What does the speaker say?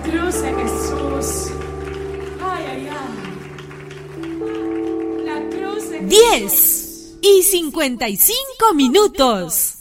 cruz de Jesús. Ay, ay, ay. La cruz de Jesús. 10:55 minutos.